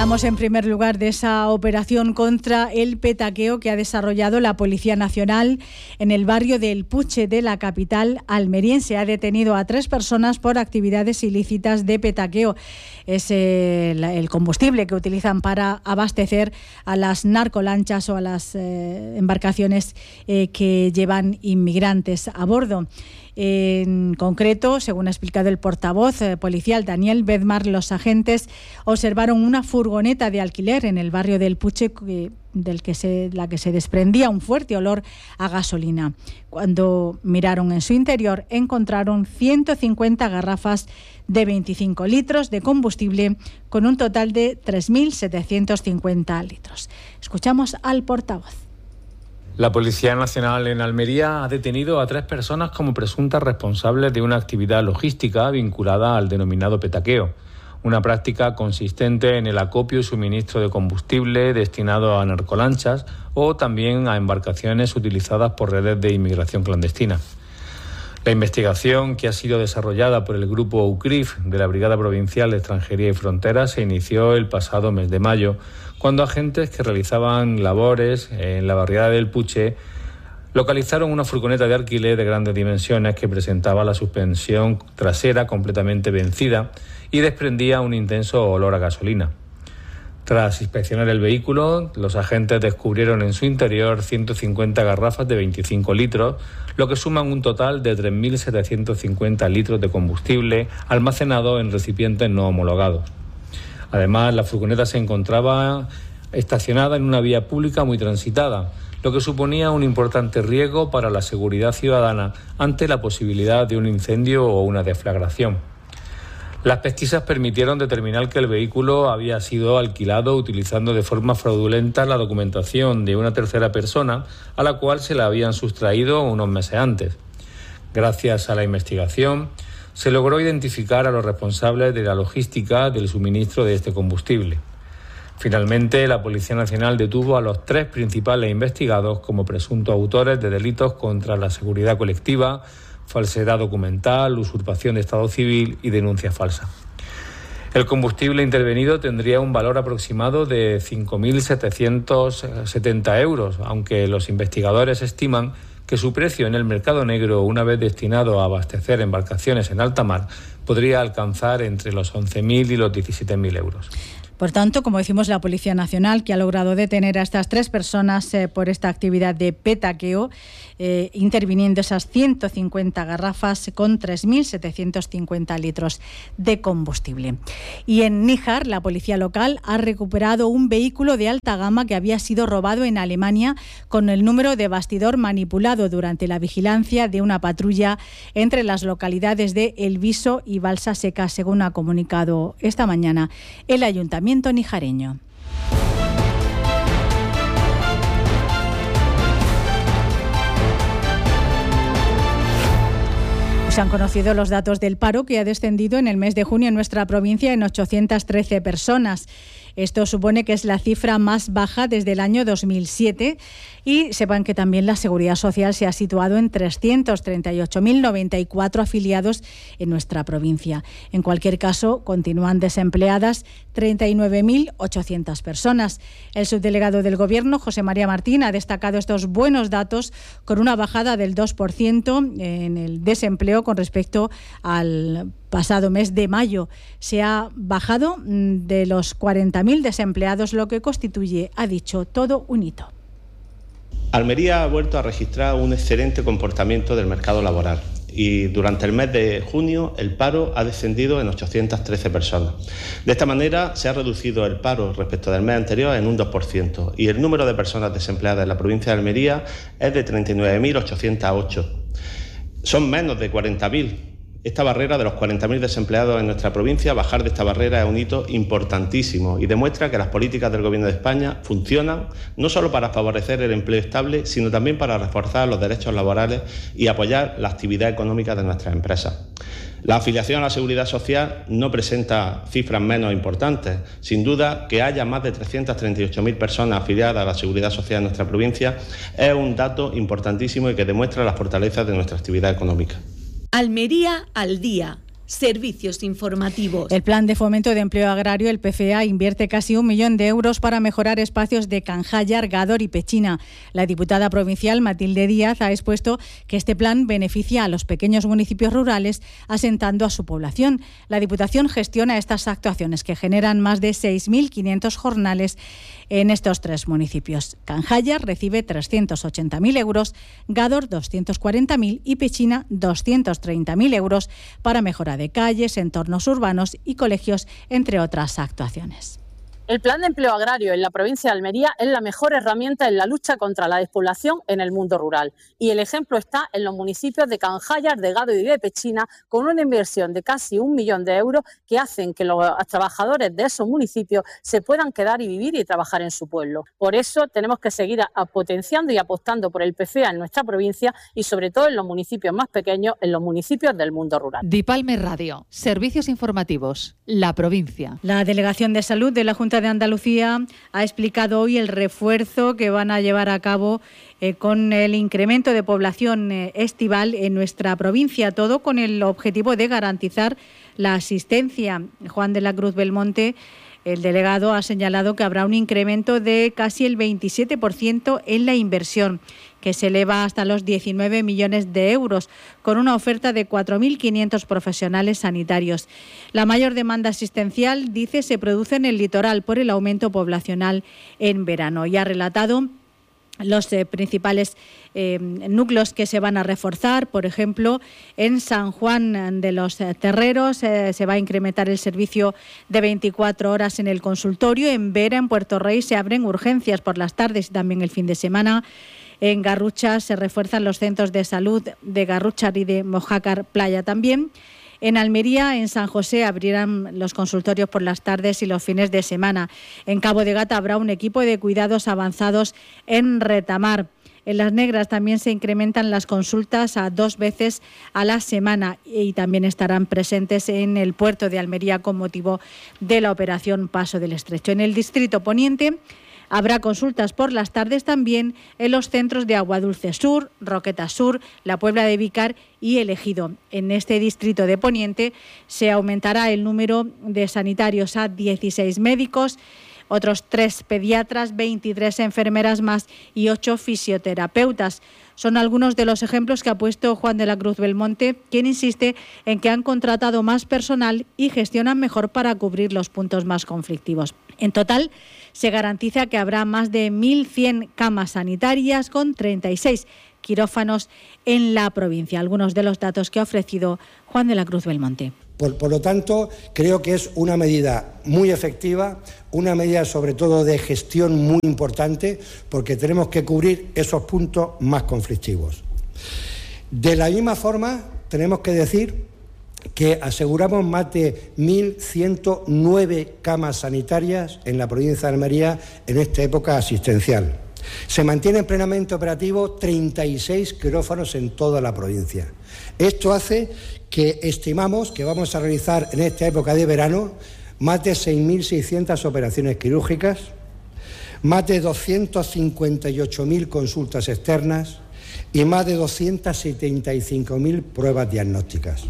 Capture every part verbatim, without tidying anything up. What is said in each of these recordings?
Hablamos en primer lugar de esa operación contra el petaqueo que ha desarrollado la Policía Nacional en el barrio de El Puche de la capital almeriense. Ha detenido a tres personas por actividades ilícitas de petaqueo. Es eh, el combustible que utilizan para abastecer a las narcolanchas o a las eh, embarcaciones eh, que llevan inmigrantes a bordo. En concreto, según ha explicado el portavoz eh, policial Daniel Bedmar, los agentes observaron una furgoneta de alquiler en el barrio del Puche que, del que se, la que se desprendía un fuerte olor a gasolina. Cuando miraron en su interior, encontraron ciento cincuenta garrafas de veinticinco litros de combustible con un total de tres mil setecientos cincuenta litros. Escuchamos al portavoz. La Policía Nacional en Almería ha detenido a tres personas como presuntas responsables de una actividad logística vinculada al denominado petaqueo, una práctica consistente en el acopio y suministro de combustible destinado a narcolanchas o también a embarcaciones utilizadas por redes de inmigración clandestina. La investigación, que ha sido desarrollada por el grupo U C R I F de la Brigada Provincial de Extranjería y Fronteras, se inició el pasado mes de mayo, cuando agentes que realizaban labores en la barriada del Puche localizaron una furgoneta de alquiler de grandes dimensiones que presentaba la suspensión trasera completamente vencida y desprendía un intenso olor a gasolina. Tras inspeccionar el vehículo, los agentes descubrieron en su interior ciento cincuenta garrafas de veinticinco litros, lo que suman un total de tres mil setecientos cincuenta litros de combustible almacenado en recipientes no homologados. Además, la furgoneta se encontraba estacionada en una vía pública muy transitada, lo que suponía un importante riesgo para la seguridad ciudadana ante la posibilidad de un incendio o una deflagración. Las pesquisas permitieron determinar que el vehículo había sido alquilado utilizando de forma fraudulenta la documentación de una tercera persona a la cual se la habían sustraído unos meses antes. Gracias a la investigación, se logró identificar a los responsables de la logística del suministro de este combustible. Finalmente, la Policía Nacional detuvo a los tres principales investigados como presuntos autores de delitos contra la seguridad colectiva, falsedad documental, usurpación de estado civil y denuncia falsa. El combustible intervenido tendría un valor aproximado de cinco mil setecientos setenta euros, aunque los investigadores estiman que su precio en el mercado negro, una vez destinado a abastecer embarcaciones en alta mar, podría alcanzar entre los once mil y los diecisiete mil euros. Por tanto, como decimos, la Policía Nacional, que ha logrado detener a estas tres personas eh, por esta actividad de petaqueo, eh, interviniendo esas ciento cincuenta garrafas con tres mil setecientos cincuenta litros de combustible. Y en Níjar, la policía local ha recuperado un vehículo de alta gama que había sido robado en Alemania con el número de bastidor manipulado durante la vigilancia de una patrulla entre las localidades de El Viso y Balsa Seca, según ha comunicado esta mañana el Ayuntamiento nijareño. Se han conocido los datos del paro, que ha descendido en el mes de junio en nuestra provincia en ochocientas trece personas. Esto supone que es la cifra más baja desde el año dos mil siete y sepan que también la Seguridad Social se ha situado en trescientos treinta y ocho mil noventa y cuatro afiliados en nuestra provincia. En cualquier caso, continúan desempleadas treinta y nueve mil ochocientas personas. El subdelegado del Gobierno, José María Martín, ha destacado estos buenos datos con una bajada del dos por ciento en el desempleo con respecto al pasado mes de mayo. Se ha bajado de los cuarenta mil desempleados, lo que constituye, ha dicho, todo un hito. Almería ha vuelto a registrar un excelente comportamiento del mercado laboral y durante el mes de junio el paro ha descendido en ochocientas trece personas. De esta manera se ha reducido el paro respecto del mes anterior en un dos por ciento y el número de personas desempleadas en la provincia de Almería es de treinta y nueve mil ochocientas ocho. Son menos de cuarenta mil. Esta barrera de los cuarenta mil desempleados en nuestra provincia, bajar de esta barrera es un hito importantísimo y demuestra que las políticas del Gobierno de España funcionan no solo para favorecer el empleo estable, sino también para reforzar los derechos laborales y apoyar la actividad económica de nuestras empresas. La afiliación a la Seguridad Social no presenta cifras menos importantes. Sin duda, que haya más de trescientas treinta y ocho mil personas afiliadas a la Seguridad Social en nuestra provincia es un dato importantísimo y que demuestra las fortalezas de nuestra actividad económica. Almería al día, Servicios informativos. El Plan de Fomento de Empleo Agrario, el P F A, invierte casi un millón de euros para mejorar espacios de Canjayar, Gádor y Pechina. La diputada provincial Matilde Díaz ha expuesto que este plan beneficia a los pequeños municipios rurales asentando a su población. La Diputación gestiona estas actuaciones que generan más de seis mil quinientos jornales en estos tres municipios. Canjayar recibe trescientos ochenta mil euros, Gádor doscientos cuarenta mil y Pechina doscientos treinta mil euros para mejora de calles, entornos urbanos y colegios, entre otras actuaciones. El Plan de Empleo Agrario en la provincia de Almería es la mejor herramienta en la lucha contra la despoblación en el mundo rural. Y el ejemplo está en los municipios de Canjayar, de Gádor y de Pechina, con una inversión de casi un millón de euros que hacen que los trabajadores de esos municipios se puedan quedar y vivir y trabajar en su pueblo. Por eso tenemos que seguir a, a potenciando y apostando por el P F A en nuestra provincia y sobre todo en los municipios más pequeños, en los municipios del mundo rural. Dipalme Radio, Servicios Informativos, la provincia. La Delegación de Salud de la Junta de Andalucía ha explicado hoy el refuerzo que van a llevar a cabo eh, con el incremento de población eh, estival en nuestra provincia, todo con el objetivo de garantizar la asistencia. Juan de la Cruz Belmonte, el delegado, ha señalado que habrá un incremento de casi el veintisiete por ciento en la inversión, que se eleva hasta los diecinueve millones de euros, con una oferta de cuatro mil quinientos profesionales sanitarios. La mayor demanda asistencial, dice, se produce en el litoral por el aumento poblacional en verano. Y ha relatado los eh, principales eh, núcleos que se van a reforzar. Por ejemplo, en San Juan de los Terreros eh, se va a incrementar el servicio de veinticuatro horas en el consultorio. En Vera, en Puerto Rey, se abren urgencias por las tardes y también el fin de semana. En Garrucha se refuerzan los centros de salud de Garrucha y de Mojácar Playa también. En Almería, en San José, abrirán los consultorios por las tardes y los fines de semana. En Cabo de Gata habrá un equipo de cuidados avanzados en Retamar. En Las Negras también se incrementan las consultas a dos veces a la semana y también estarán presentes en el puerto de Almería con motivo de la operación Paso del Estrecho. En el distrito poniente habrá consultas por las tardes también en los centros de Aguadulce Sur, Roqueta Sur, La Puebla de Vícar y El Ejido. En este distrito de Poniente se aumentará el número de sanitarios a dieciséis médicos, otros tres pediatras, veintitrés enfermeras más y ocho fisioterapeutas. Son algunos de los ejemplos que ha puesto Juan de la Cruz Belmonte, quien insiste en que han contratado más personal y gestionan mejor para cubrir los puntos más conflictivos. En total, se garantiza que habrá más de mil cien camas sanitarias con treinta y seis quirófanos en la provincia. Algunos de los datos que ha ofrecido Juan de la Cruz Belmonte. Por, por lo tanto, creo que es una medida muy efectiva, una medida sobre todo de gestión muy importante, porque tenemos que cubrir esos puntos más conflictivos. De la misma forma, tenemos que decir que aseguramos más de mil ciento nueve camas sanitarias en la provincia de Almería en esta época asistencial. Se mantienen plenamente operativos treinta y seis quirófanos en toda la provincia. Esto hace que estimamos que vamos a realizar en esta época de verano más de seis mil seiscientas operaciones quirúrgicas, más de doscientas cincuenta y ocho mil consultas externas y más de doscientas setenta y cinco mil pruebas diagnósticas.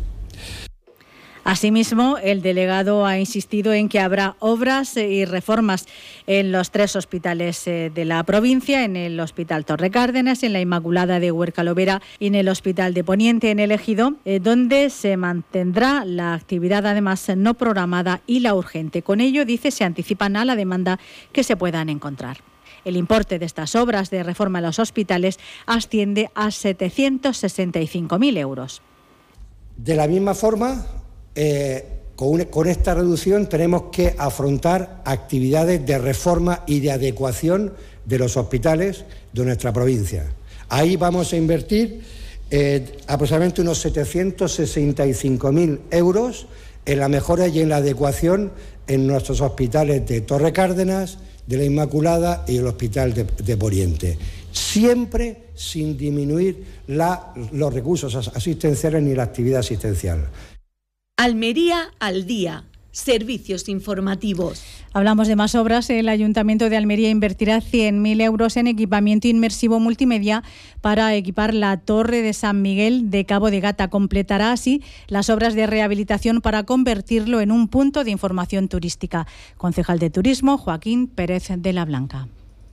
Asimismo, el delegado ha insistido en que habrá obras y reformas en los tres hospitales de la provincia, en el Hospital Torre Cárdenas, en la Inmaculada de Huerca-Lovera y en el Hospital de Poniente, en El Ejido, donde se mantendrá la actividad además no programada y la urgente. Con ello, dice, se anticipan a la demanda que se puedan encontrar. El importe de estas obras de reforma en los hospitales asciende a setecientos sesenta y cinco mil euros. De la misma forma, Eh, con, con esta reducción tenemos que afrontar actividades de reforma y de adecuación de los hospitales de nuestra provincia. Ahí vamos a invertir eh, aproximadamente unos setecientos sesenta y cinco mil euros en la mejora y en la adecuación en nuestros hospitales de Torre Cárdenas, de la Inmaculada y el Hospital de, de Poniente, siempre sin disminuir la, los recursos asistenciales ni la actividad asistencial. Almería al día, Servicios informativos. Hablamos de más obras. El Ayuntamiento de Almería invertirá cien mil euros en equipamiento inmersivo multimedia para equipar la Torre de San Miguel de Cabo de Gata. Completará así las obras de rehabilitación para convertirlo en un punto de información turística. Concejal de Turismo, Joaquín Pérez de la Blanca.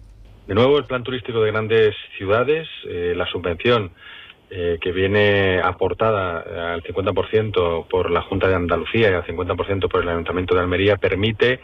De nuevo, el plan turístico de grandes ciudades, eh, la subvención Eh, que viene aportada al cincuenta por ciento por la Junta de Andalucía y al cincuenta por ciento por el Ayuntamiento de Almería, permite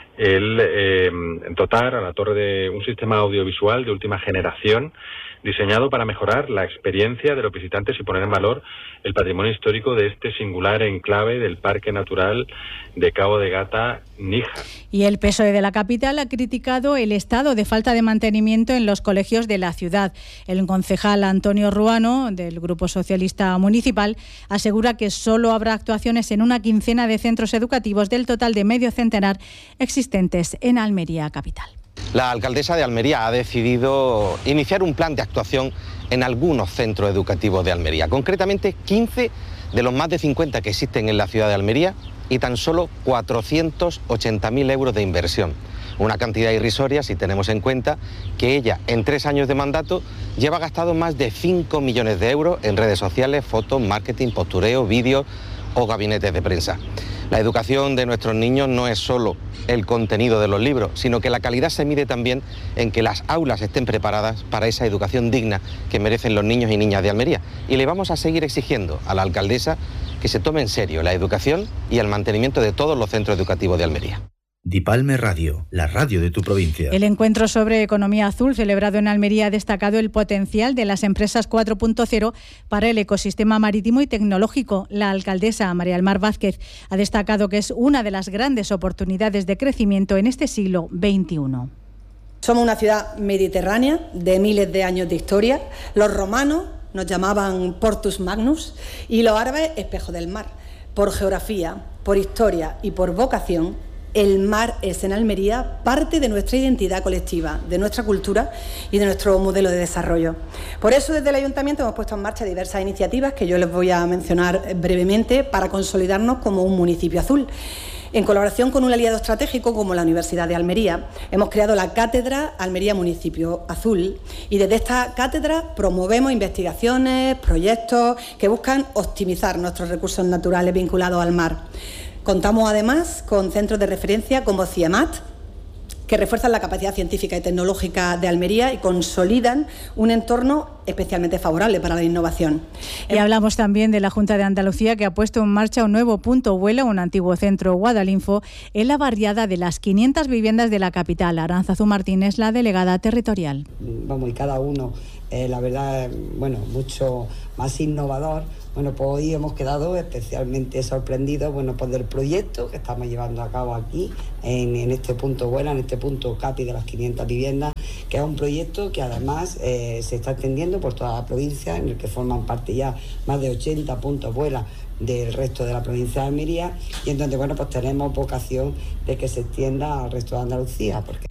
el eh, dotar a la torre de un sistema audiovisual de última generación diseñado para mejorar la experiencia de los visitantes y poner en valor el patrimonio histórico de este singular enclave del Parque Natural de Cabo de Gata, Níjar. Y el P S O E de la capital ha criticado el estado de falta de mantenimiento en los colegios de la ciudad. El concejal Antonio Ruano, del Grupo Socialista Municipal, asegura que solo habrá actuaciones en una quincena de centros educativos del total de medio centenar existentes en Almería capital. La alcaldesa de Almería ha decidido iniciar un plan de actuación en algunos centros educativos de Almería, concretamente quince de los más de cincuenta que existen en la ciudad de Almería y tan solo cuatrocientos ochenta mil euros de inversión. Una cantidad irrisoria si tenemos en cuenta que ella en tres años de mandato lleva gastado más de cinco millones de euros en redes sociales, fotos, marketing, postureo, vídeos o gabinetes de prensa. La educación de nuestros niños no es solo el contenido de los libros, sino que la calidad se mide también en que las aulas estén preparadas para esa educación digna que merecen los niños y niñas de Almería. Y le vamos a seguir exigiendo a la alcaldesa que se tome en serio la educación y el mantenimiento de todos los centros educativos de Almería. Dipalme Radio, la radio de tu provincia. El encuentro sobre economía azul celebrado en Almería ha destacado el potencial de las empresas cuatro punto cero para el ecosistema marítimo y tecnológico. La alcaldesa María del Mar Vázquez ha destacado que es una de las grandes oportunidades de crecimiento en este siglo veintiuno. Somos una ciudad mediterránea de miles de años de historia. Los romanos nos llamaban Portus Magnus y los árabes espejo del mar. Por geografía, por historia y por vocación, el mar es en Almería parte de nuestra identidad colectiva, de nuestra cultura y de nuestro modelo de desarrollo. Por eso, desde el Ayuntamiento hemos puesto en marcha diversas iniciativas que yo les voy a mencionar brevemente para consolidarnos como un municipio azul. En colaboración con un aliado estratégico como la Universidad de Almería, hemos creado la Cátedra Almería Municipio Azul y desde esta cátedra promovemos investigaciones, proyectos que buscan optimizar nuestros recursos naturales vinculados al mar. Contamos además con centros de referencia como CIEMAT, que refuerzan la capacidad científica y tecnológica de Almería y consolidan un entorno especialmente favorable para la innovación. Y hablamos también de la Junta de Andalucía, que ha puesto en marcha un nuevo punto vuelo, un antiguo centro Guadalinfo, en la barriada de las quinientas viviendas de la capital. Aránzazu Martínez, la delegada territorial. Vamos, y cada uno, eh, la verdad, bueno, mucho más innovador. Bueno, pues hoy hemos quedado especialmente sorprendidos, bueno, pues del proyecto que estamos llevando a cabo aquí, en, en este punto vuela, en este punto CAPI de las quinientas viviendas, que es un proyecto que además eh, se está extendiendo por toda la provincia, en el que forman parte ya más de ochenta puntos vuela del resto de la provincia de Almería, y en donde, bueno, pues tenemos vocación de que se extienda al resto de Andalucía, porque...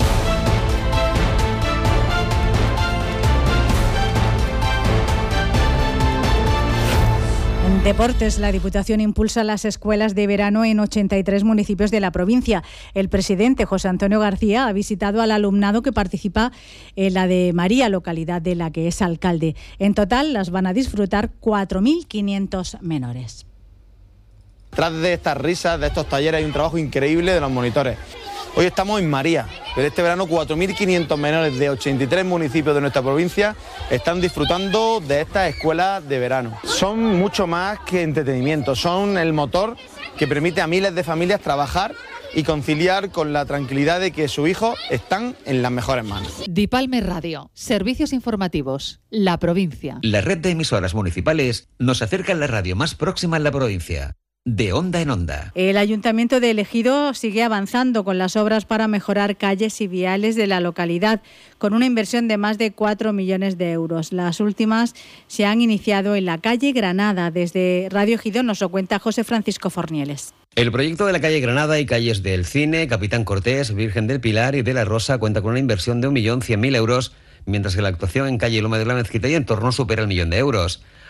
En deportes, la Diputación impulsa las escuelas de verano en ochenta y tres municipios de la provincia. El presidente José Antonio García ha visitado al alumnado que participa en la de María, localidad de la que es alcalde. En total las van a disfrutar cuatro mil quinientos menores. Tras de estas risas, de estos talleres, hay un trabajo increíble de los monitores. Hoy estamos en María, pero este verano cuatro mil quinientos menores de ochenta y tres municipios de nuestra provincia están disfrutando de estas escuelas de verano. Son mucho más que entretenimiento, son el motor que permite a miles de familias trabajar y conciliar con la tranquilidad de que sus hijos están en las mejores manos. Dipalme Radio, servicios informativos, la provincia. La red de emisoras municipales nos acerca a la radio más próxima en la provincia. De onda en onda. El Ayuntamiento de Ejido sigue avanzando con las obras para mejorar calles y viales de la localidad, con una inversión de más de cuatro millones de euros. Las últimas se han iniciado en la calle Granada. Desde Radio Ejido nos lo cuenta José Francisco Fornieles. El proyecto de la calle Granada y calles del Cine, Capitán Cortés, Virgen del Pilar y de la Rosa cuenta con una inversión de un millón cien mil euros, mientras que la actuación en calle Loma de la Mezquita y en torno supera el millón de euros.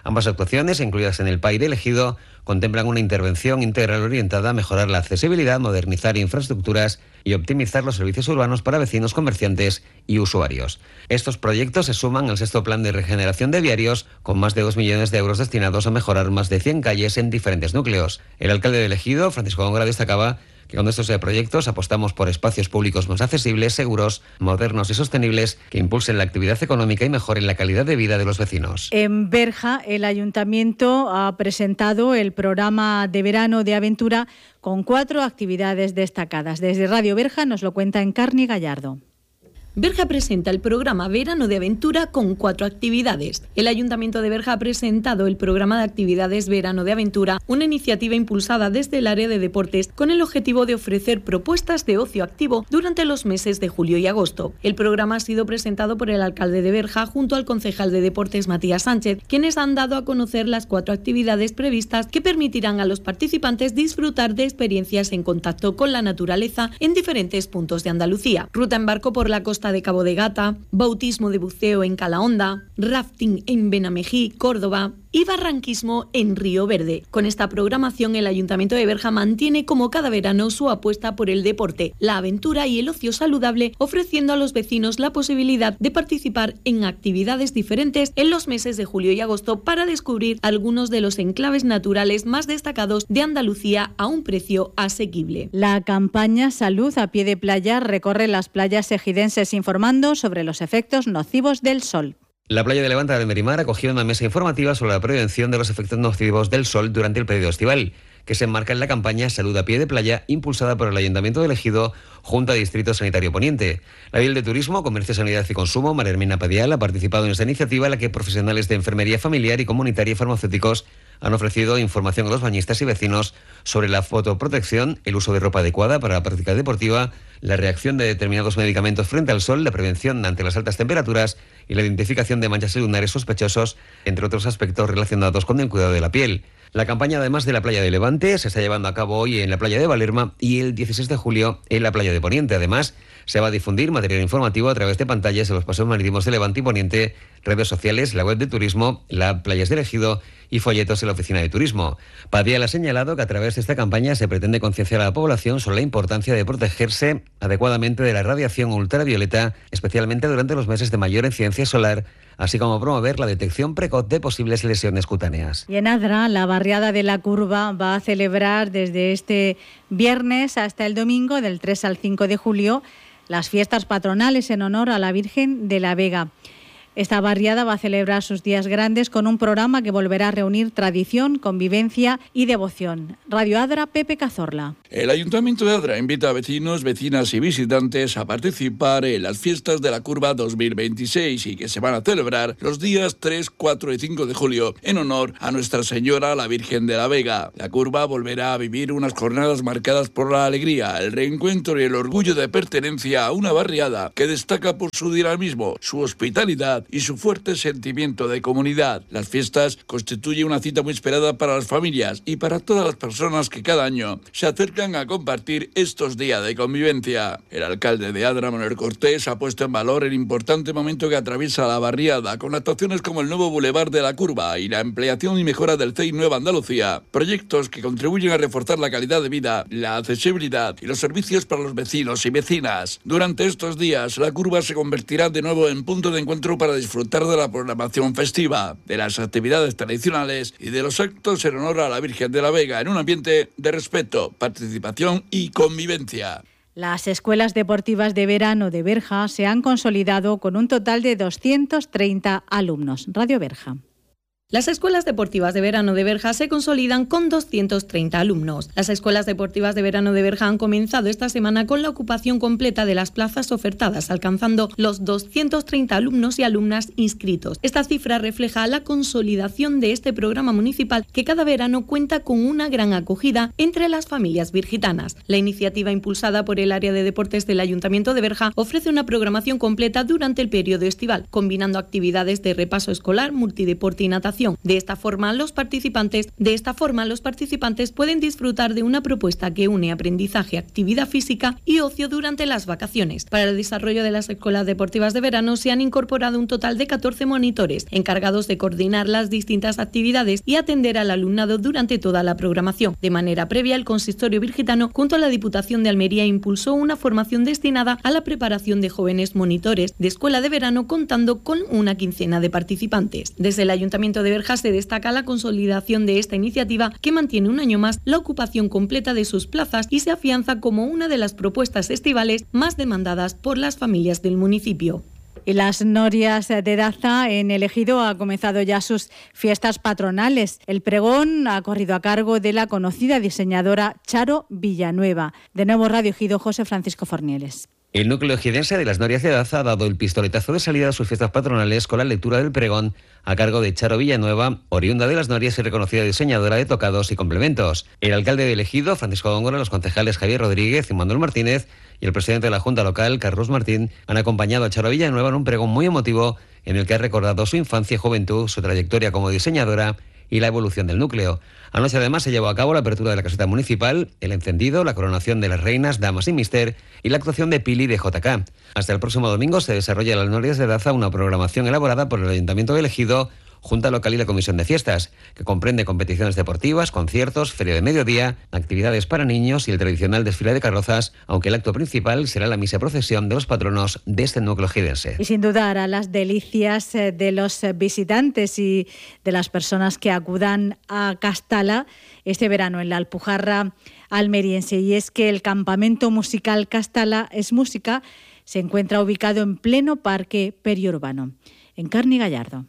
Ambas actuaciones, incluidas en el P A I de Ejido, contemplan una intervención integral orientada a mejorar la accesibilidad, modernizar infraestructuras y optimizar los servicios urbanos para vecinos, comerciantes y usuarios. Estos proyectos se suman al sexto plan de regeneración de viarios, con más de dos millones de euros destinados a mejorar más de cien calles en diferentes núcleos. El alcalde de Ejido, Francisco Góngora, destacaba que con estos proyectos apostamos por espacios públicos más accesibles, seguros, modernos y sostenibles que impulsen la actividad económica y mejoren la calidad de vida de los vecinos. En Berja, el ayuntamiento ha presentado el programa de verano de aventura con cuatro actividades destacadas. Desde Radio Berja nos lo cuenta Encarni Gallardo. Berja presenta el programa Verano de Aventura con cuatro actividades. El Ayuntamiento de Berja ha presentado el programa de actividades Verano de Aventura, una iniciativa impulsada desde el área de deportes con el objetivo de ofrecer propuestas de ocio activo durante los meses de julio y agosto. El programa ha sido presentado por el alcalde de Berja junto al concejal de deportes Matías Sánchez, quienes han dado a conocer las cuatro actividades previstas que permitirán a los participantes disfrutar de experiencias en contacto con la naturaleza en diferentes puntos de Andalucía. Ruta en barco por la costa de Cabo de Gata, bautismo de buceo en Calahonda, rafting en Benamejí, Córdoba y barranquismo en Río Verde. Con esta programación, el Ayuntamiento de Berja mantiene como cada verano su apuesta por el deporte, la aventura y el ocio saludable, ofreciendo a los vecinos la posibilidad de participar en actividades diferentes en los meses de julio y agosto para descubrir algunos de los enclaves naturales más destacados de Andalucía a un precio asequible. La campaña Salud a pie de playa recorre las playas ejidenses informando sobre los efectos nocivos del sol. La playa de Levante de Almerimar ha acogido una mesa informativa sobre la prevención de los efectos nocivos del sol durante el periodo estival, que se enmarca en la campaña Salud a pie de playa impulsada por el Ayuntamiento de Ejido junto a Distrito Sanitario Poniente. La Edil de Turismo, Comercio, Sanidad y Consumo, María Hermina Padial, ha participado en esta iniciativa en la que profesionales de enfermería familiar y comunitaria y farmacéuticos han ofrecido información a los bañistas y vecinos sobre la fotoprotección, el uso de ropa adecuada para la práctica deportiva, la reacción de determinados medicamentos frente al sol, la prevención ante las altas temperaturas y la identificación de manchas lunares sospechosos, entre otros aspectos relacionados con el cuidado de la piel. La campaña, además de la playa de Levante, se está llevando a cabo hoy en la playa de Valerma y el dieciséis de julio en la playa de Poniente. Además, se va a difundir material informativo a través de pantallas en los paseos marítimos de Levante y Poniente, redes sociales, la web de turismo, la Playas del Ejido y folletos en la oficina de turismo. Padial ha señalado que a través de esta campaña se pretende concienciar a la población sobre la importancia de protegerse adecuadamente de la radiación ultravioleta, especialmente durante los meses de mayor incidencia solar, así como promover la detección precoz de posibles lesiones cutáneas. Y en Adra, la barriada de la Curva va a celebrar desde este viernes hasta el domingo, del tres al cinco de julio, las fiestas patronales en honor a la Virgen de la Vega. Esta barriada va a celebrar sus días grandes con un programa que volverá a reunir tradición, convivencia y devoción. Radio Adra, Pepe Cazorla. El Ayuntamiento de Adra invita a vecinos, vecinas y visitantes a participar en las fiestas de la Curva dos mil veintiséis y que se van a celebrar los días tres, cuatro y cinco de julio en honor a Nuestra Señora la Virgen de la Vega. La Curva volverá a vivir unas jornadas marcadas por la alegría, el reencuentro y el orgullo de pertenencia a una barriada que destaca por su dinamismo, su hospitalidad y su fuerte sentimiento de comunidad. Las fiestas constituyen una cita muy esperada para las familias y para todas las personas que cada año se acercan a compartir estos días de convivencia. El alcalde de Adra, Manuel Cortés, ha puesto en valor el importante momento que atraviesa la barriada con actuaciones como el nuevo Boulevard de la Curva y la ampliación y mejora del C E I Nueva Andalucía, proyectos que contribuyen a reforzar la calidad de vida, la accesibilidad y los servicios para los vecinos y vecinas. Durante estos días, la Curva se convertirá de nuevo en punto de encuentro para disfrutar de la programación festiva, de las actividades tradicionales y de los actos en honor a la Virgen de la Vega en un ambiente de respeto, participación y convivencia. Las escuelas deportivas de verano de Berja se han consolidado con un total de doscientos treinta alumnos. Radio Berja. Las escuelas deportivas de verano de Berja se consolidan con doscientos treinta alumnos. Las escuelas deportivas de verano de Berja han comenzado esta semana con la ocupación completa de las plazas ofertadas, alcanzando los doscientos treinta alumnos y alumnas inscritos. Esta cifra refleja la consolidación de este programa municipal que cada verano cuenta con una gran acogida entre las familias virgitanas. La iniciativa impulsada por el área de deportes del Ayuntamiento de Berja ofrece una programación completa durante el periodo estival, combinando actividades de repaso escolar, multideporte y natación programación. De esta forma, los participantes, de esta forma, los participantes pueden disfrutar de una propuesta que une aprendizaje, actividad física y ocio durante las vacaciones. Para el desarrollo de las escuelas deportivas de verano se han incorporado un total de catorce monitores encargados de coordinar las distintas actividades y atender al alumnado durante toda la programación. De manera previa, el Consistorio Virgitano, junto a la Diputación de Almería, impulsó una formación destinada a la preparación de jóvenes monitores de escuela de verano, contando con una quincena de participantes. Desde el Ayuntamiento de Berja se destaca la consolidación de esta iniciativa, que mantiene un año más la ocupación completa de sus plazas y se afianza como una de las propuestas estivales más demandadas por las familias del municipio. Y las norias de Daza en el Ejido ha comenzado ya sus fiestas patronales. El pregón ha corrido a cargo de la conocida diseñadora Charo Villanueva. De nuevo Radio Ejido, José Francisco Fornieles. El núcleo ejidense de las norias de Daza ha dado el pistoletazo de salida a sus fiestas patronales con la lectura del pregón a cargo de Charo Villanueva, oriunda de las Norias y reconocida diseñadora de tocados y complementos. El alcalde del Ejido, Francisco Góngora, los concejales Javier Rodríguez y Manuel Martínez y el presidente de la Junta Local, Carlos Martín, han acompañado a Charo Villanueva en un pregón muy emotivo en el que ha recordado su infancia y juventud, su trayectoria como diseñadora y la evolución del núcleo. Anoche además se llevó a cabo la apertura de la caseta municipal, el encendido, la coronación de las reinas, damas y mister y la actuación de Pili de J K. Hasta el próximo domingo se desarrolla en las Norias de Daza una programación elaborada por el Ayuntamiento de Ejido, Junta Local y la Comisión de Fiestas, que comprende competiciones deportivas, conciertos, feria de mediodía, actividades para niños y el tradicional desfile de carrozas, aunque el acto principal será la misa procesión de los patronos de este núcleo ejidense. Y sin duda hará las delicias de los visitantes y de las personas que acudan a Castala este verano en la Alpujarra almeriense. Y es que el campamento musical Castala es Música se encuentra ubicado en pleno parque periurbano, en Carni Gallardo.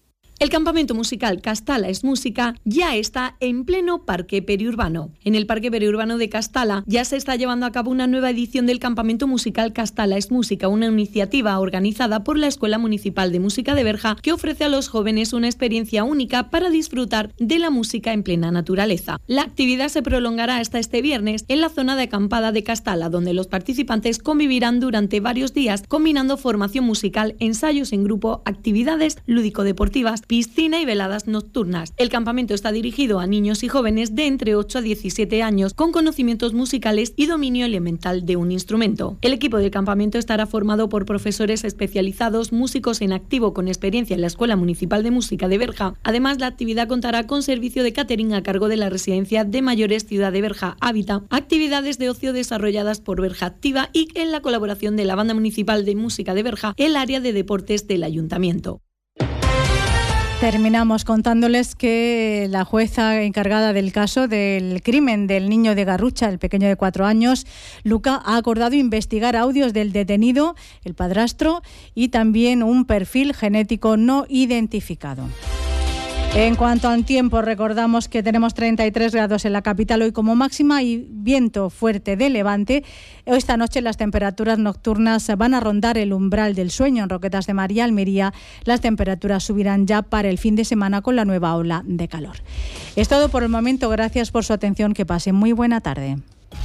El campamento musical Castala es Música ya está en pleno parque periurbano. En el parque periurbano de Castala ya se está llevando a cabo una nueva edición del campamento musical Castala es Música, una iniciativa organizada por la Escuela Municipal de Música de Berja que ofrece a los jóvenes una experiencia única para disfrutar de la música en plena naturaleza. La actividad se prolongará hasta este viernes en la zona de acampada de Castala, donde los participantes convivirán durante varios días combinando formación musical, ensayos en grupo, actividades lúdico-deportivas, piscina y veladas nocturnas. El campamento está dirigido a niños y jóvenes de entre ocho a diecisiete años con conocimientos musicales y dominio elemental de un instrumento. El equipo del campamento estará formado por profesores especializados, músicos en activo con experiencia en la Escuela Municipal de Música de Berja. Además, la actividad contará con servicio de catering a cargo de la Residencia de Mayores Ciudad de Berja Hábitat, actividades de ocio desarrolladas por Berja Activa y en la colaboración de la Banda Municipal de Música de Berja, el área de deportes del Ayuntamiento. Terminamos contándoles que la jueza encargada del caso del crimen del niño de Garrucha, el pequeño de cuatro años, Luca, ha acordado investigar audios del detenido, el padrastro, y también un perfil genético no identificado. En cuanto al tiempo, recordamos que tenemos treinta y tres grados en la capital hoy como máxima y viento fuerte de levante. Esta noche las temperaturas nocturnas van a rondar el umbral del sueño en Roquetas de Mar y Almería. Las temperaturas subirán ya para el fin de semana con la nueva ola de calor. Es todo por el momento. Gracias por su atención. Que pasen muy buena tarde.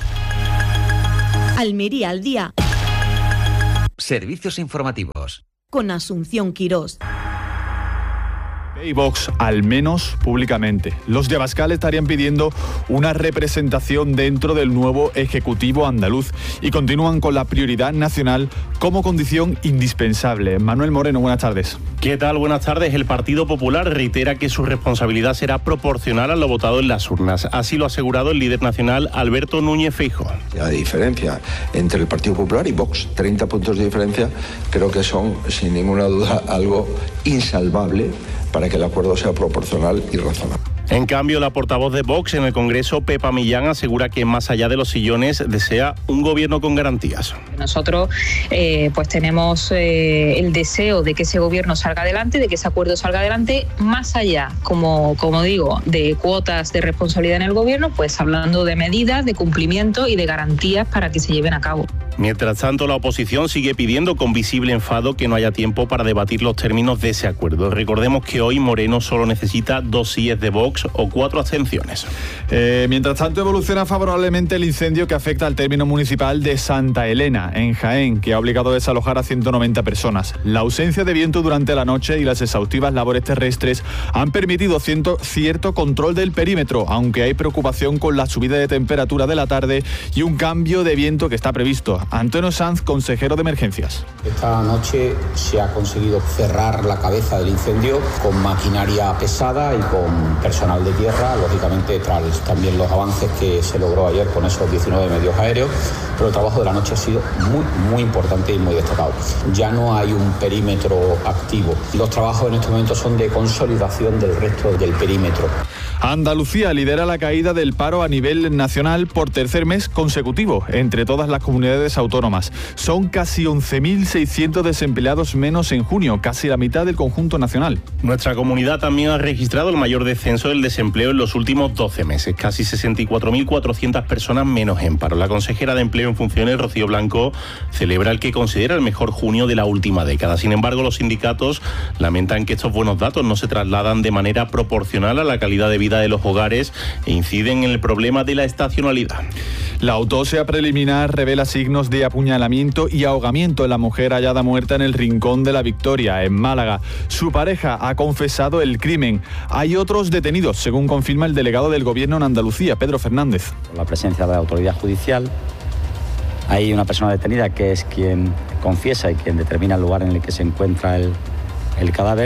Almería al día. Servicios informativos. Con Asunción Quirós. Y Vox, al menos públicamente. Los de Abascal estarían pidiendo una representación dentro del nuevo Ejecutivo andaluz y continúan con la prioridad nacional como condición indispensable. Manuel Moreno, buenas tardes. ¿Qué tal? Buenas tardes. El Partido Popular reitera que su responsabilidad será proporcional a lo votado en las urnas. Así lo ha asegurado el líder nacional Alberto Núñez Feijóo. La diferencia entre el Partido Popular y Vox, treinta puntos de diferencia, creo que son sin ninguna duda algo insalvable para que el acuerdo sea proporcional y razonable. En cambio, la portavoz de Vox en el Congreso, Pepa Millán, asegura que más allá de los sillones desea un gobierno con garantías. Nosotros eh, pues tenemos eh, el deseo de que ese gobierno salga adelante, de que ese acuerdo salga adelante, más allá, como, como digo, de cuotas de responsabilidad en el gobierno, pues hablando de medidas, de cumplimiento y de garantías para que se lleven a cabo. Mientras tanto, la oposición sigue pidiendo con visible enfado que no haya tiempo para debatir los términos de ese acuerdo. Recordemos que hoy Moreno solo necesita dos síes de Vox tres o cuatro abstenciones. Eh, mientras tanto, evoluciona favorablemente el incendio que afecta al término municipal de Santa Elena, en Jaén, que ha obligado a desalojar a ciento noventa personas. La ausencia de viento durante la noche y las exhaustivas labores terrestres han permitido ciento, cierto control del perímetro, aunque hay preocupación con la subida de temperatura de la tarde y un cambio de viento que está previsto. Antonio Sanz, consejero de emergencias. Esta noche se ha conseguido cerrar la cabeza del incendio con maquinaria pesada y con personal de tierra, lógicamente tras también los avances que se logró ayer con esos diecinueve medios aéreos, pero el trabajo de la noche ha sido muy, muy importante y muy destacado. Ya no hay un perímetro activo. Los trabajos en este momento son de consolidación del resto del perímetro. Andalucía lidera la caída del paro a nivel nacional por tercer mes consecutivo entre todas las comunidades autónomas. Son casi once mil seiscientos desempleados menos en junio, casi la mitad del conjunto nacional. Nuestra comunidad también ha registrado el mayor descenso del desempleo en los últimos doce meses, casi sesenta y cuatro mil cuatrocientas personas menos en paro. La consejera de Empleo en funciones, Rocío Blanco, celebra el que considera el mejor junio de la última década. Sin embargo, los sindicatos lamentan que estos buenos datos no se trasladan de manera proporcional a la calidad de vida de los hogares e inciden en el problema de la estacionalidad. La autopsia preliminar revela signos de apuñalamiento y ahogamiento en la mujer hallada muerta en el Rincón de la Victoria, en Málaga. Su pareja ha confesado el crimen. Hay otros detenidos, según confirma el delegado del Gobierno en Andalucía, Pedro Fernández. Por la presencia de la autoridad judicial, hay una persona detenida que es quien confiesa y quien determina el lugar en el que se encuentra el, el cadáver.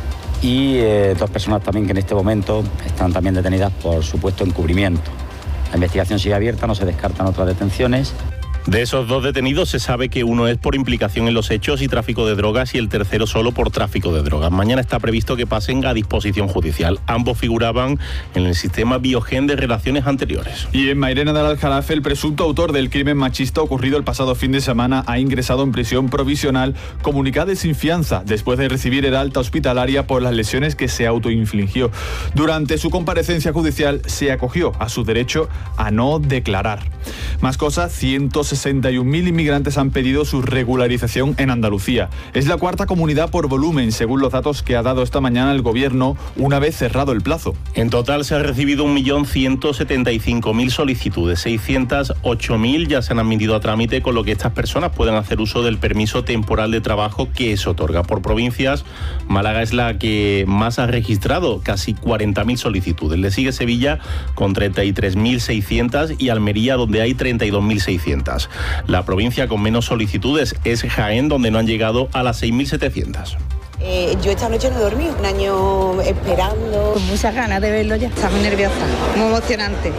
Y eh, dos personas también que en este momento están también detenidas por supuesto encubrimiento. La investigación sigue abierta, no se descartan otras detenciones. De esos dos detenidos se sabe que uno es por implicación en los hechos y tráfico de drogas y el tercero solo por tráfico de drogas. Mañana está previsto que pasen a disposición judicial. Ambos figuraban en el sistema Biogen de relaciones anteriores. Y en Mairena del Aljarafe, el presunto autor del crimen machista ocurrido el pasado fin de semana ha ingresado en prisión provisional comunicada sin fianza después de recibir el alta hospitalaria por las lesiones que se autoinfligió. Durante su comparecencia judicial se acogió a su derecho a no declarar. Más cosas, ciento sesenta y un mil inmigrantes han pedido su regularización en Andalucía. Es la cuarta comunidad por volumen, según los datos que ha dado esta mañana el Gobierno, una vez cerrado el plazo. En total se han recibido un millón ciento setenta y cinco mil solicitudes, seiscientos ocho mil ya se han admitido a trámite, con lo que estas personas pueden hacer uso del permiso temporal de trabajo que se otorga. Por provincias, Málaga es la que más ha registrado, casi cuarenta mil solicitudes. Le sigue Sevilla con treinta y tres mil seiscientos y Almería, donde hay treinta y dos mil seiscientos. La provincia con menos solicitudes es Jaén, donde no han llegado a las seis mil setecientos. Eh, yo esta noche no he dormido, un año esperando. Con muchas ganas de verlo ya, está muy nerviosa, muy emocionante.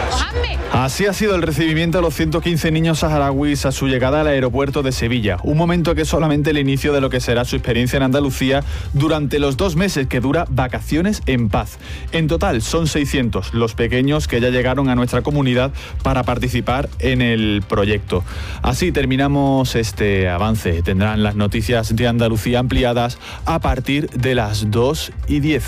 Así ha sido el recibimiento a los ciento quince niños saharauis a su llegada al aeropuerto de Sevilla, un momento que es solamente el inicio de lo que será su experiencia en Andalucía durante los dos meses que dura Vacaciones en Paz. En total son seiscientos los pequeños que ya llegaron a nuestra comunidad para participar en el proyecto. Así terminamos este avance. Tendrán las noticias de Andalucía ampliadas a partir de las dos y diez.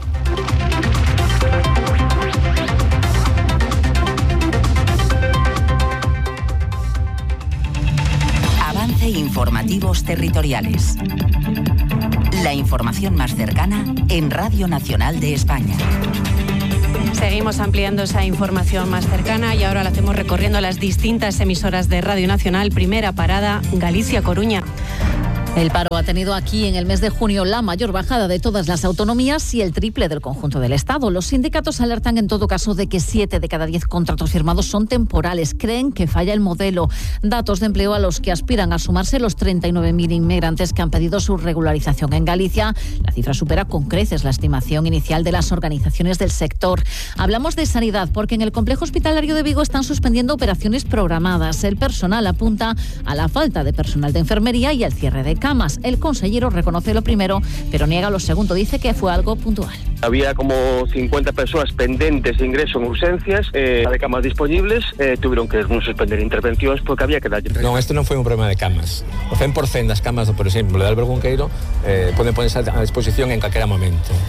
Avance informativos territoriales. La información más cercana en Radio Nacional de España. Seguimos ampliando esa información más cercana y ahora la hacemos recorriendo las distintas emisoras de Radio Nacional. Primera parada, Galicia-Coruña. El paro ha tenido aquí en el mes de junio la mayor bajada de todas las autonomías y el triple del conjunto del Estado. Los sindicatos alertan en todo caso de que siete de cada diez contratos firmados son temporales. Creen que falla el modelo. Datos de empleo a los que aspiran a sumarse los treinta y nueve mil inmigrantes que han pedido su regularización en Galicia. La cifra supera con creces la estimación inicial de las organizaciones del sector. Hablamos de sanidad porque en el complejo hospitalario de Vigo están suspendiendo operaciones programadas. El personal apunta a la falta de personal de enfermería y al cierre de camas. El consejero reconoce lo primero, pero niega lo segundo. Dice que fue algo puntual. Había como cincuenta personas pendentes de ingreso en urgencias, eh, de camas disponibles, eh, tuvieron que suspender intervenciones porque había que dar... Non, isto non foi un problema de camas. O cen por cento das camas, por exemplo, de Álvaro Cunqueiro, eh, poden ponerse a disposición en calquera momento.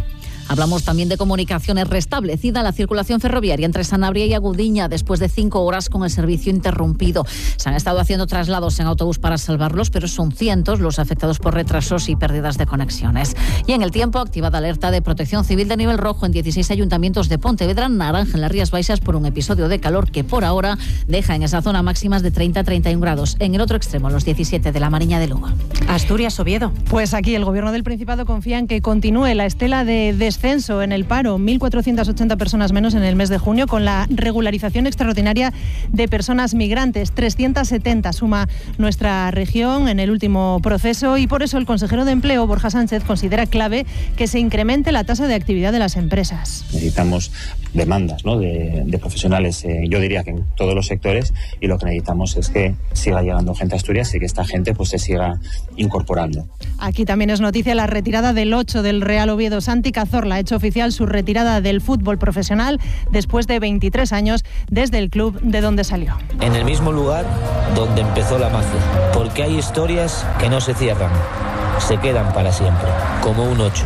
Hablamos también de comunicaciones. Restablecida la circulación ferroviaria entre Sanabria y Agudiña después de cinco horas con el servicio interrumpido. Se han estado haciendo traslados en autobús para salvarlos, pero son cientos los afectados por retrasos y pérdidas de conexiones. Y en el tiempo, activada alerta de protección civil de nivel rojo en dieciséis ayuntamientos de Pontevedra, naranja en las Rías Baixas por un episodio de calor que por ahora deja en esa zona máximas de treinta a treinta y un grados. En el otro extremo, los diecisiete de la Mariña de Lugo. Asturias, Oviedo. Pues aquí el Gobierno del Principado confía en que continúe la estela de descenso en el paro. mil cuatrocientas ochenta personas menos en el mes de junio, con la regularización extraordinaria de personas migrantes. trescientas setenta suma nuestra región en el último proceso, y por eso el consejero de Empleo, Borja Sánchez, considera clave que se incremente la tasa de actividad de las empresas. Necesitamos demandas, ¿no?, de, de profesionales, eh, yo diría que en todos los sectores, y lo que necesitamos es que siga llegando gente a Asturias y que esta gente pues se siga incorporando. Aquí también es noticia la retirada del ocho del Real Oviedo. Santi Cazorla ha hecho oficial su retirada del fútbol profesional después de veintitrés años desde el club de donde salió. En el mismo lugar donde empezó la magia, porque hay historias que no se cierran, se quedan para siempre, como un ocho,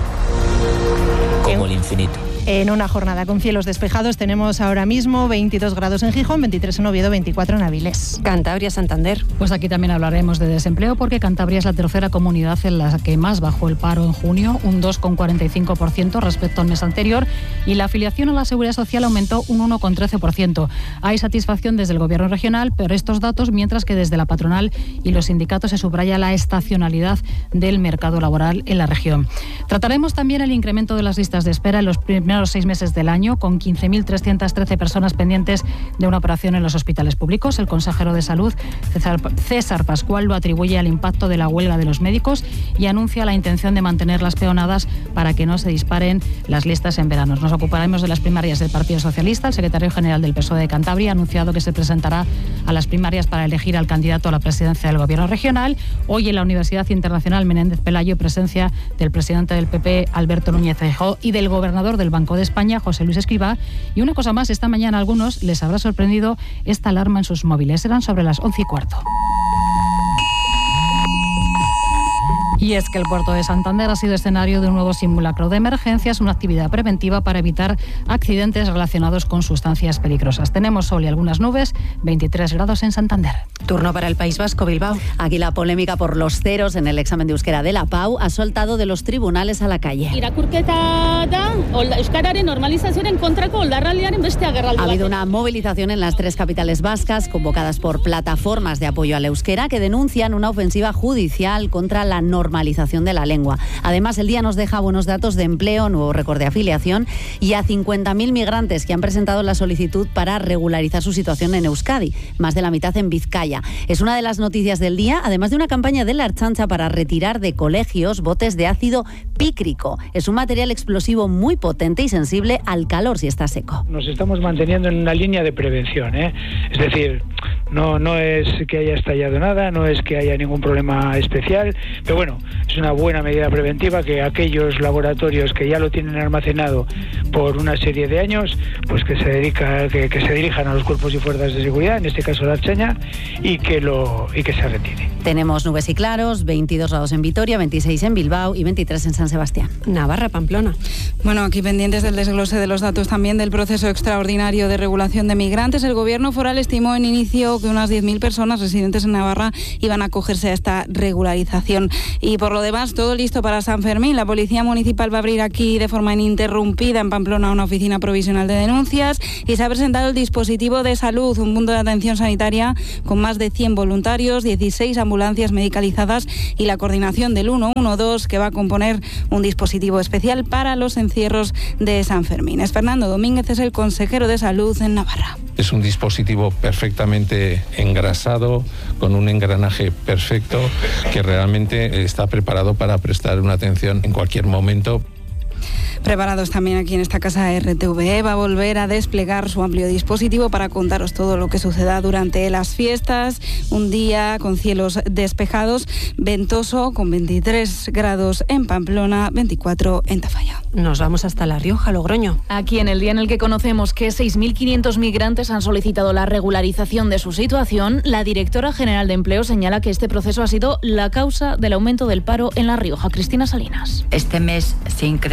como el infinito. En una jornada con cielos despejados tenemos ahora mismo veintidós grados en Gijón, veintitrés en Oviedo, veinticuatro en Avilés. Cantabria, Santander. Pues aquí también hablaremos de desempleo, porque Cantabria es la tercera comunidad en la que más bajó el paro en junio, un dos coma cuarenta y cinco por ciento respecto al mes anterior, y la afiliación a la Seguridad Social aumentó un uno coma trece por ciento. Hay satisfacción desde el Gobierno regional por estos datos, mientras que desde la patronal y los sindicatos se subraya la estacionalidad del mercado laboral en la región. Trataremos también el incremento de las listas de espera en los primeros los seis meses del año, con quince mil trescientas trece personas pendientes de una operación en los hospitales públicos. El consejero de Salud, César, César Pascual, lo atribuye al impacto de la huelga de los médicos y anuncia la intención de mantener las peonadas para que no se disparen las listas en verano. Nos ocuparemos de las primarias del Partido Socialista. El secretario general del P S O E de Cantabria ha anunciado que se presentará a las primarias para elegir al candidato a la presidencia del Gobierno regional. Hoy en la Universidad Internacional Menéndez Pelayo, presencia del presidente del P P, Alberto Núñez Feijóo, y del gobernador del Banco de España, José Luis Escrivá. Y una cosa más, esta mañana a algunos les habrá sorprendido esta alarma en sus móviles. Eran sobre las once y cuarto. Y es que el puerto de Santander ha sido escenario de un nuevo simulacro de emergencias, una actividad preventiva para evitar accidentes relacionados con sustancias peligrosas. Tenemos sol y algunas nubes, veintitrés grados en Santander. Turno para el País Vasco, Bilbao. Aquí la polémica por los ceros en el examen de euskera de la Pau ha soltado de los tribunales a la calle. Irakurketa da euskararen normalizazioaren kontrako oldarraldiaren beste agerraldi. Ha habido una movilización en las tres capitales vascas convocadas por plataformas de apoyo al euskera que denuncian una ofensiva judicial contra la normalización de la lengua. Además, el día nos deja buenos datos de empleo, nuevo récord de afiliación y a cincuenta mil migrantes que han presentado la solicitud para regularizar su situación en Euskadi, más de la mitad en Vizcaya. Es una de las noticias del día, además de una campaña de la Ertzaintza para retirar de colegios botes de ácido pícrico. Es un material explosivo muy potente y sensible al calor si está seco. Nos estamos manteniendo en una línea de prevención, ¿eh? Es decir, no, no es que haya estallado nada, no es que haya ningún problema especial, pero bueno, es una buena medida preventiva que aquellos laboratorios que ya lo tienen almacenado por una serie de años, pues que se dedica, que, que se dirijan a los cuerpos y fuerzas de seguridad, en este caso la Ertzaintza, y que lo y que se retire. Tenemos nubes y claros, veintidós grados en Vitoria, veintiséis en Bilbao y veintitrés en San Sebastián. Navarra, Pamplona. Bueno, aquí pendientes del desglose de los datos también del proceso extraordinario de regulación de migrantes. El Gobierno foral estimó en inicio que unas diez mil personas residentes en Navarra iban a acogerse a esta regularización. Y por lo demás, todo listo para San Fermín. La Policía Municipal va a abrir aquí de forma ininterrumpida en Pamplona una oficina provisional de denuncias y se ha presentado el dispositivo de salud, un punto de atención sanitaria con más de cien voluntarios, dieciséis ambulancias medicalizadas y la coordinación del ciento doce, que va a componer un dispositivo especial para los encierros de San Fermín. Es Fernando Domínguez, es el consejero de Salud en Navarra. Es un dispositivo perfectamente engrasado, con un engranaje perfecto, que realmente está preparado para prestar una atención en cualquier momento. Preparados también aquí en esta casa R T V E, va a volver a desplegar su amplio dispositivo para contaros todo lo que suceda durante las fiestas. Un día con cielos despejados, ventoso, con veintitrés grados en Pamplona, veinticuatro en Tafalla. Nos vamos hasta La Rioja, Logroño. Aquí en el día en el que conocemos que seis mil quinientos migrantes han solicitado la regularización de su situación, la directora general de Empleo señala que este proceso ha sido la causa del aumento del paro en La Rioja. Cristina Salinas. Este mes se ha incrementado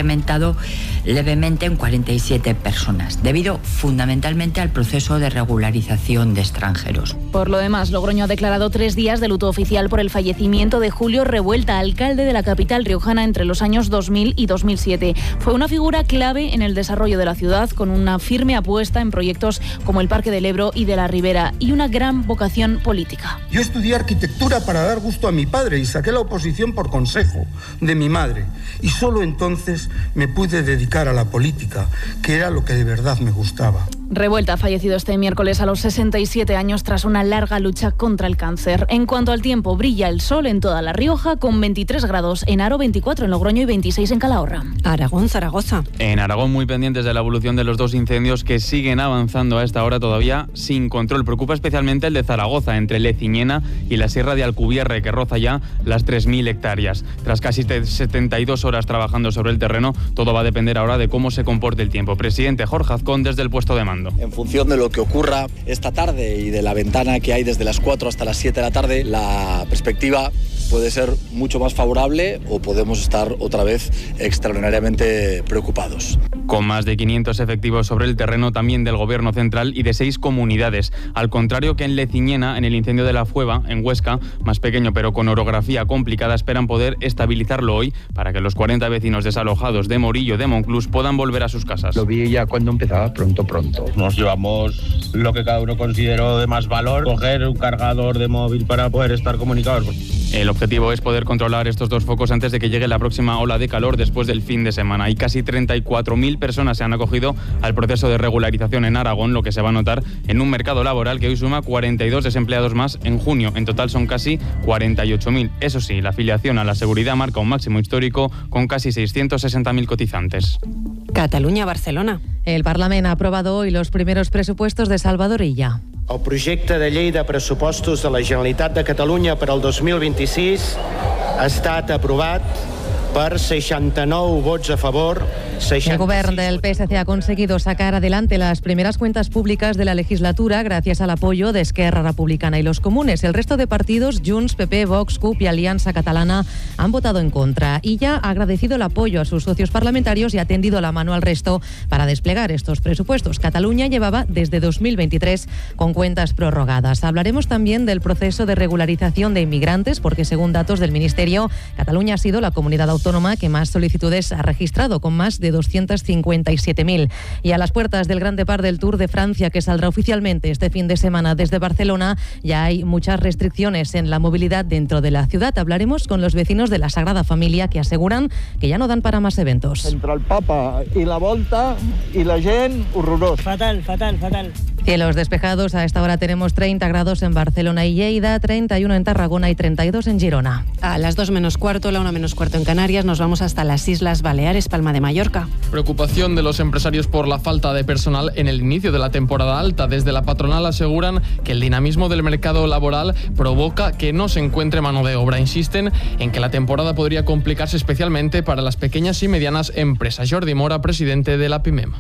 aumentado levemente en cuarenta y siete personas, debido fundamentalmente al proceso de regularización de extranjeros. Por lo demás, Logroño ha declarado tres días de luto oficial por el fallecimiento de Julio Revuelta, alcalde de la capital riojana entre los años dos mil y dos mil siete. Fue una figura clave en el desarrollo de la ciudad, con una firme apuesta en proyectos como el Parque del Ebro y de la Ribera y una gran vocación política. Yo estudié arquitectura para dar gusto a mi padre y saqué la oposición por consejo de mi madre. Y solo entonces me pude dedicar a la política, que era lo que de verdad me gustaba. Revuelta ha fallecido este miércoles a los sesenta y siete años tras una larga lucha contra el cáncer. En cuanto al tiempo, brilla el sol en toda La Rioja con veintitrés grados en Haro, veinticuatro en Logroño y veintiséis en Calahorra. Aragón, Zaragoza. En Aragón, muy pendientes de la evolución de los dos incendios que siguen avanzando a esta hora todavía sin control. Preocupa especialmente el de Zaragoza, entre Leciñena y la Sierra de Alcubierre, que roza ya las tres mil hectáreas. Tras casi setenta y dos horas trabajando sobre el terreno, todo va a depender ahora de cómo se comporte el tiempo. Presidente Jorge Azcón desde el puesto de mando. En función de lo que ocurra esta tarde y de la ventana que hay desde las cuatro hasta las siete de la tarde, la perspectiva puede ser mucho más favorable o podemos estar otra vez extraordinariamente preocupados. Con más de quinientos efectivos sobre el terreno también del Gobierno central y de seis comunidades. Al contrario que en Leciñena, en el incendio de la Fueva, en Huesca, más pequeño pero con orografía complicada, esperan poder estabilizarlo hoy para que los cuarenta vecinos desalojados de Morillo de Monclús puedan volver a sus casas. Lo vi ya cuando empezaba, pronto, pronto. Nos llevamos lo que cada uno consideró de más valor, coger un cargador de móvil para poder estar comunicados. El objetivo es poder controlar estos dos focos antes de que llegue la próxima ola de calor después del fin de semana. Y casi treinta y cuatro mil personas se han acogido al proceso de regularización en Aragón, lo que se va a notar en un mercado laboral que hoy suma cuarenta y dos desempleados más en junio. En total son casi cuarenta y ocho mil. Eso sí, la afiliación a la seguridad marca un máximo histórico con casi seiscientos sesenta mil cotizantes. Cataluña, Barcelona. El Parlament ha aprobado hoy los primeros presupuestos de Salvador Illa. El projecte de llei de pressupostos de la Generalitat de Catalunya per al dos mil vint-i-sis ha estat aprovat per seixanta-nou vots a favor. El gobierno del P S C ha conseguido sacar adelante las primeras cuentas públicas de la legislatura gracias al apoyo de Esquerra Republicana y los comunes. El resto de partidos, Junts, P P, Vox, C U P y Alianza Catalana, han votado en contra. Illa ha agradecido el apoyo a sus socios parlamentarios y ha tendido la mano al resto para desplegar estos presupuestos. Cataluña llevaba desde dos mil veintitrés con cuentas prorrogadas. Hablaremos también del proceso de regularización de inmigrantes, porque según datos del Ministerio, Cataluña ha sido la comunidad autónoma que más solicitudes ha registrado, con más de doscientos cincuenta y siete mil. Y a las puertas del Gran Depart del Tour de Francia, que saldrá oficialmente este fin de semana desde Barcelona, ya hay muchas restricciones en la movilidad dentro de la ciudad. Hablaremos con los vecinos de la Sagrada Familia, que aseguran que ya no dan para más eventos. Entre el Papa y la Volta y la gent, horrorós. Fatal, fatal, fatal. Cielos despejados, a esta hora tenemos treinta grados en Barcelona y Lleida, treinta y uno en Tarragona y treinta y dos en Girona. A las dos menos cuarto, la una menos cuarto en Canarias, nos vamos hasta las Islas Baleares, Palma de Mallorca. Preocupación de los empresarios por la falta de personal en el inicio de la temporada alta. Desde la patronal aseguran que el dinamismo del mercado laboral provoca que no se encuentre mano de obra. Insisten en que la temporada podría complicarse especialmente para las pequeñas y medianas empresas. Jordi Mora, presidente de la PIMEM.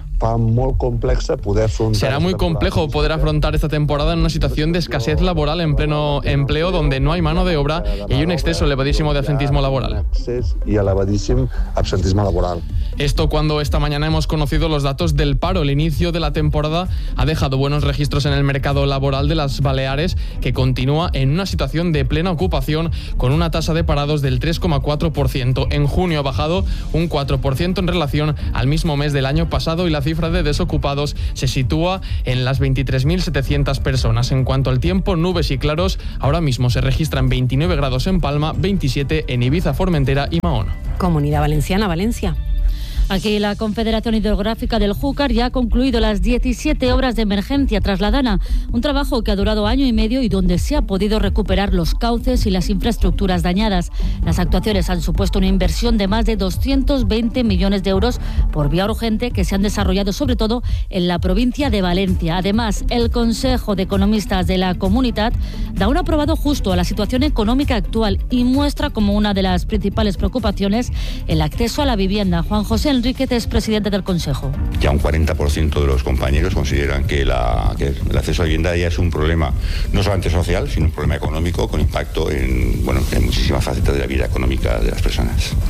Será muy complejo poder afrontar esta temporada en una situación de escasez laboral en pleno empleo, donde no hay mano de obra y hay un exceso elevadísimo de absentismo laboral. Y elevadísimo absentismo laboral. Esto cuando esta mañana hemos conocido los datos del paro. El inicio de la temporada ha dejado buenos registros en el mercado laboral de las Baleares, que continúa en una situación de plena ocupación con una tasa de parados del tres coma cuatro por ciento. En junio ha bajado un cuatro por ciento en relación al mismo mes del año pasado y la cifra de desocupados se sitúa en las veintitrés mil setecientas personas. En cuanto al tiempo, nubes y claros, ahora mismo se registran veintinueve grados en Palma, veintisiete en Ibiza, Formentera y Mahón. Comunidad Valenciana, Valencia. Aquí la Confederación Hidrográfica del Júcar ya ha concluido las diecisiete obras de emergencia tras la Dana, un trabajo que ha durado año y medio y donde se ha podido recuperar los cauces y las infraestructuras dañadas. Las actuaciones han supuesto una inversión de más de doscientos veinte millones de euros por vía urgente, que se han desarrollado sobre todo en la provincia de Valencia. Además, el Consejo de Economistas de la Comunitat da un aprobado justo a la situación económica actual y muestra como una de las principales preocupaciones el acceso a la vivienda. Juan José Enríquez es presidente del Consejo. Ya un cuarenta por ciento de los compañeros consideran que, la, que el acceso a la vivienda ya es un problema no solamente social, sino un problema económico con impacto en, bueno, en muchísimas facetas de la vida económica de las personas.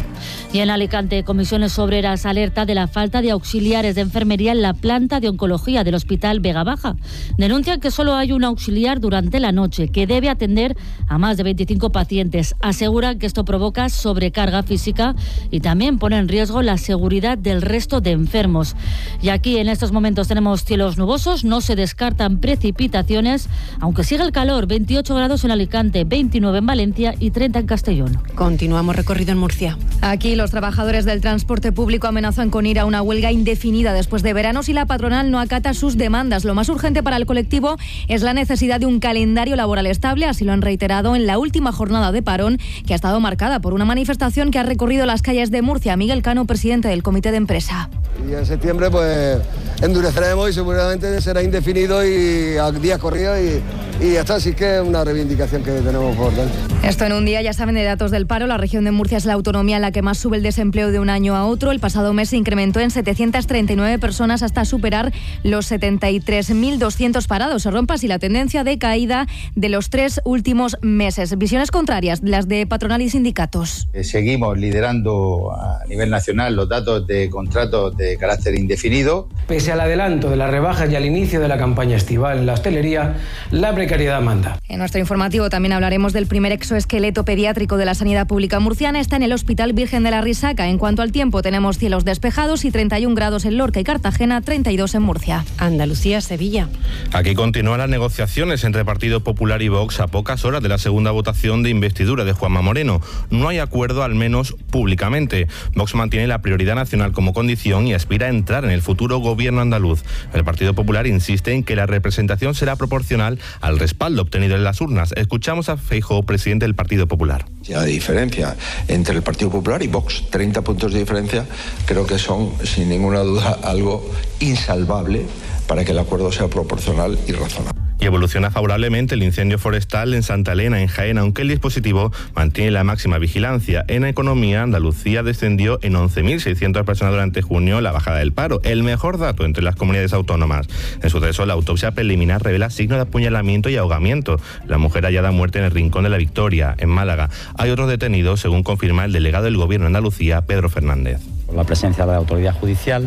Y en Alicante, Comisiones Obreras alerta de la falta de auxiliares de enfermería en la planta de oncología del Hospital Vega Baja. Denuncian que solo hay un auxiliar durante la noche que debe atender a más de veinticinco pacientes. Aseguran que esto provoca sobrecarga física y también pone en riesgo la seguridad del resto de enfermos. Y aquí en estos momentos tenemos cielos nubosos, no se descartan precipitaciones, aunque sigue el calor, veintiocho grados en Alicante, veintinueve en Valencia y treinta en Castellón. Continuamos recorrido en Murcia. Aquí los trabajadores del transporte público amenazan con ir a una huelga indefinida después de verano si la patronal no acata sus demandas. Lo más urgente para el colectivo es la necesidad de un calendario laboral estable, así lo han reiterado en la última jornada de parón, que ha estado marcada por una manifestación que ha recorrido las calles de Murcia. Miguel Cano, presidente del comité de empresa. Y en septiembre pues endureceremos y seguramente será indefinido y a días corridos y, y hasta así que es una reivindicación que tenemos por delante. Esto en un día, ya saben, de datos del paro. La región de Murcia es la autonomía en la que más sube el desempleo de un año a otro. El pasado mes se incrementó en setecientas treinta y nueve personas hasta superar los setenta y tres mil doscientos parados. Se rompe así la tendencia de caída de los tres últimos meses. Visiones contrarias, las de patronal y sindicatos. Seguimos liderando a nivel nacional los datos de contratos de carácter indefinido. Pese al adelanto de las rebajas y al inicio de la campaña estival en la hostelería, la precariedad manda. En nuestro informativo también hablaremos del primer exoesqueleto pediátrico de la sanidad pública murciana. Está en el Hospital Virgen de la Risaca. En cuanto al tiempo, tenemos cielos despejados y treinta y un grados en Lorca y Cartagena, treinta y dos en Murcia. Andalucía, Sevilla. Aquí continúan las negociaciones entre Partido Popular y Vox a pocas horas de la segunda votación de investidura de Juanma Moreno. No hay acuerdo, al menos públicamente. Vox mantiene la prioridad nacional como condición y aspira a entrar en el futuro gobierno andaluz. El Partido Popular insiste en que la representación será proporcional al respaldo obtenido en las urnas. Escuchamos a Feijóo, presidente del Partido Popular. La diferencia entre el Partido Popular y Vox, treinta puntos de diferencia, creo que son sin ninguna duda algo insalvable para que el acuerdo sea proporcional y razonable. Y evoluciona favorablemente el incendio forestal en Santa Elena, en Jaén, aunque el dispositivo mantiene la máxima vigilancia. En economía, Andalucía descendió en once mil seiscientas personas durante junio la bajada del paro, el mejor dato entre las comunidades autónomas. En suceso, la autopsia preliminar revela signos de apuñalamiento y ahogamiento. La mujer hallada muerta en el Rincón de la Victoria, en Málaga. Hay otros detenidos, según confirma el delegado del Gobierno de Andalucía, Pedro Fernández. Por la presencia de la autoridad judicial,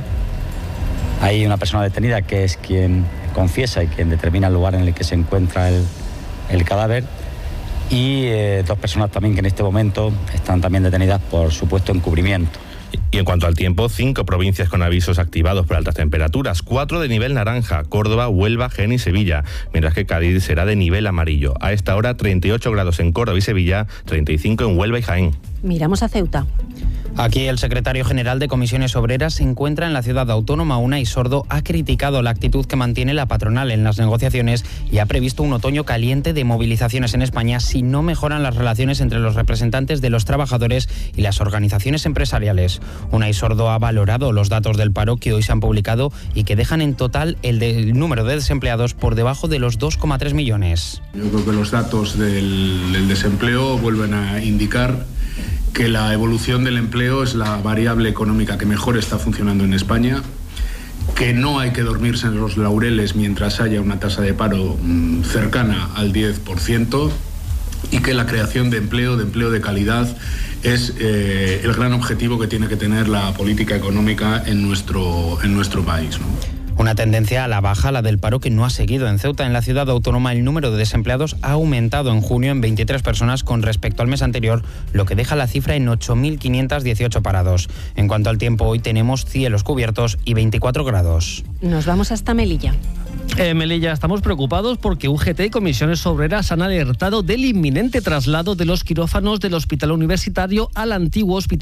hay una persona detenida que es quien confiesa y quien determina el lugar en el que se encuentra el, el cadáver, y eh, dos personas también que en este momento están también detenidas por supuesto encubrimiento. Y en cuanto al tiempo, cinco provincias con avisos activados por altas temperaturas, cuatro de nivel naranja, Córdoba, Huelva, Jaén y Sevilla, mientras que Cádiz será de nivel amarillo. A esta hora, treinta y ocho grados en Córdoba y Sevilla, treinta y cinco en Huelva y Jaén. Miramos a Ceuta. Aquí el secretario general de Comisiones Obreras se encuentra en la ciudad autónoma. Unai Sordo ha criticado la actitud que mantiene la patronal en las negociaciones y ha previsto un otoño caliente de movilizaciones en España si no mejoran las relaciones entre los representantes de los trabajadores y las organizaciones empresariales. Unai Sordo ha valorado los datos del paro que hoy se han publicado y que dejan en total el, de, el número de desempleados por debajo de los dos coma tres millones. Yo creo que los datos del, del desempleo vuelven a indicar que la evolución del empleo es la variable económica que mejor está funcionando en España, que no hay que dormirse en los laureles mientras haya una tasa de paro mmm, cercana al diez por ciento y que la creación de empleo, de empleo de calidad, es eh, el gran objetivo que tiene que tener la política económica en nuestro, en nuestro país, ¿no? Una tendencia a la baja, la del paro, que no ha seguido en Ceuta. En la ciudad autónoma el número de desempleados ha aumentado en junio en veintitrés personas con respecto al mes anterior, lo que deja la cifra en ocho mil quinientos dieciocho parados. En cuanto al tiempo, hoy tenemos cielos cubiertos y veinticuatro grados. Nos vamos hasta Melilla. En Melilla estamos preocupados porque U G T y Comisiones Obreras han alertado del inminente traslado de los quirófanos del Hospital Universitario al antiguo Hospital